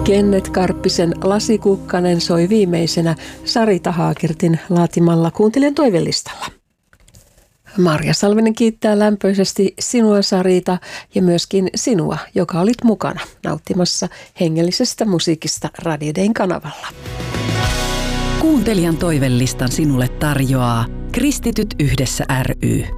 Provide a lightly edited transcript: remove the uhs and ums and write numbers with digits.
Kenneth Karppisen Lasikukkanen soi viimeisenä Sarita Haakirtin laatimalla kuuntelijan toivelistalla. Marja Salminen kiittää lämpöisesti sinua, Sarita, ja myöskin sinua, joka olit mukana nauttimassa hengellisestä musiikista Radio Dayn kanavalla. Kuuntelijan toivelistan sinulle tarjoaa Kristityt yhdessä ry.